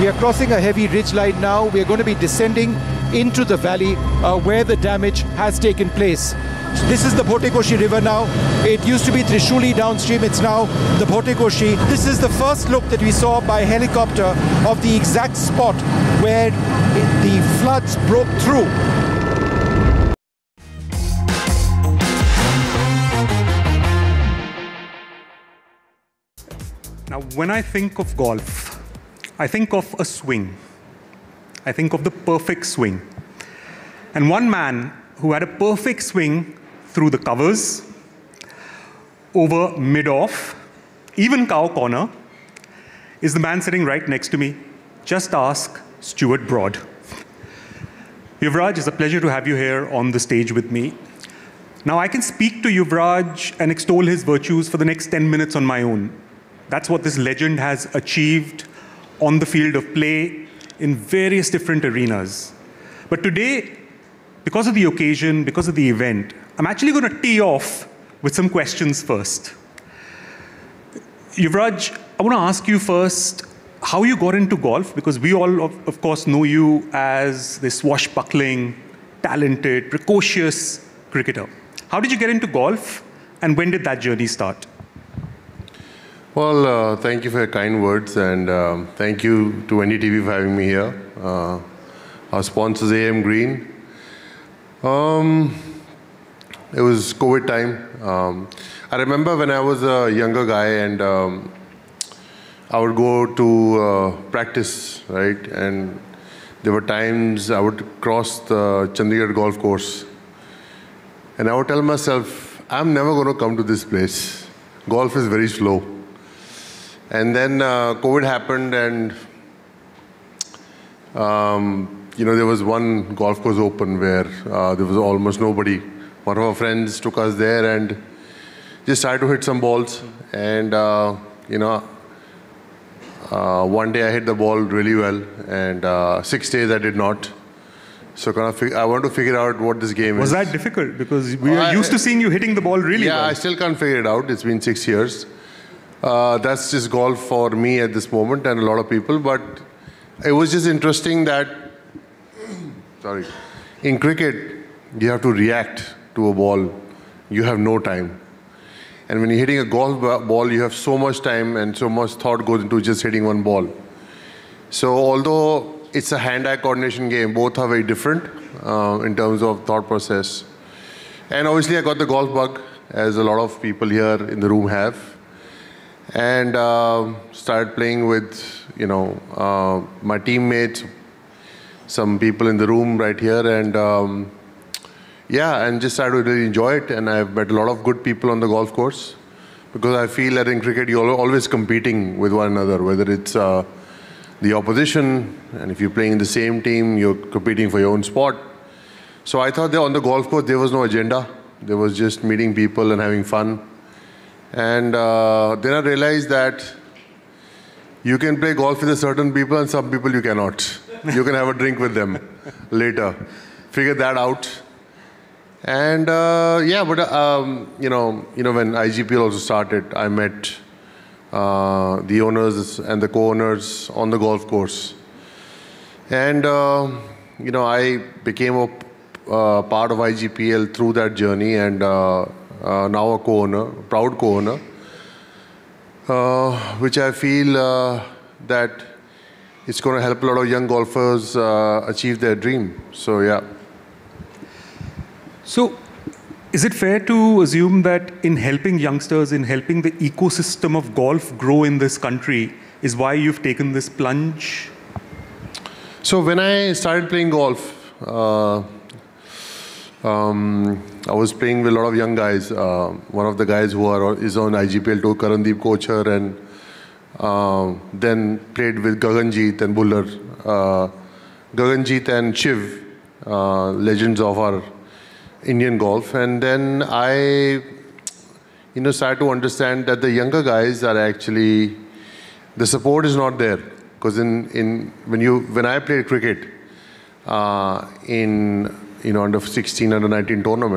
We are crossing a heavy ridge line now. We are going to be descending into the valley where the damage has taken place. This is the Bhotekoshi River now. It used to be Trishuli downstream. It's now the Bhotekoshi. This is the first look that we saw by helicopter of the exact spot where the floods broke through. Now, when I think of golf, I think of a swing. I think of the perfect swing. And one man who had a perfect swing through the covers, over mid-off, even cow corner, is the man sitting right next to me. Just ask Stuart Broad. Yuvraj, it's a pleasure to have you here on the stage with me. Now, I can speak to Yuvraj and extol his virtues for the next 10 minutes on my own. That's what this legend has achieved on the field of play in various different arenas. But today, because of the occasion, because of the event, I'm actually going to tee off with some questions first. Yuvraj, I want to ask you first how you got into golf, because we all, of course, know you as this swashbuckling, talented, precocious cricketer. How did you get into golf, and when did that journey start? Well, thank you for your kind words, and thank you to NDTV for having me here. Our sponsors, AM Green. It was COVID time. I remember when I was a younger guy, and I would go to practice, right? And there were times I would cross the Chandigarh golf course, and I would tell myself, I'm never going to come to this place. Golf is very slow. And then COVID happened, and there was one golf course open where there was almost nobody. One of our friends took us there and just tried to hit some balls. And one day I hit the ball really well, and 6 days I did not. So I want to figure out what this game is. Was that difficult? Because we are used to seeing you hitting the ball really well. Yeah, I still can't figure it out. It's been 6 years. That's just golf for me at this moment and a lot of people. But it was just interesting that, in cricket, you have to react to a ball. You have no time. And when you're hitting a golf ball, you have so much time and so much thought goes into just hitting one ball. So although it's a hand-eye coordination game, both are very different in terms of thought process. And obviously I got the golf bug, as a lot of people here in the room have. And started playing with, my teammates, some people in the room right here, and and just started to really enjoy it. And I've met a lot of good people on the golf course, because I feel that in cricket you're always competing with one another, whether it's the opposition, and if you're playing in the same team, you're competing for your own spot. So I thought that on the golf course there was no agenda. There was just meeting people and having fun. And then I realized that you can play golf with certain people and some people you cannot. You can have a drink with them later. Figure that out. And when IGPL also started, I met the owners and the co-owners on the golf course. And, I became a part of IGPL through that journey, and now a co-owner, proud co-owner, which I feel that it's going to help a lot of young golfers achieve their dream. So, yeah. So, is it fair to assume that in helping youngsters, in helping the ecosystem of golf grow in this country, is why you've taken this plunge? So, when I started playing golf, I was playing with a lot of young guys. One of the guys who is on IGPL tour, Karandeep Kochhar, and then played with Gaganjeet and Buller. Gaganjeet and Shiv, legends of our Indian golf. And then I started to understand that the younger guys are actually, the support is not there. Because when I played cricket in under 16, under 19 tournament,